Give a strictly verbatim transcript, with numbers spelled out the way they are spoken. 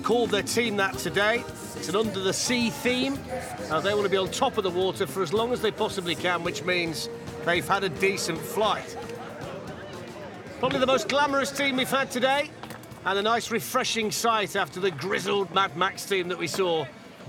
called their team that today. It's an under the sea theme. Uh, they want to be on top of the water for as long as they possibly can, which means they've had a decent flight. Probably the most glamorous team we've had today, and a nice refreshing sight after the grizzled Mad Max team that we saw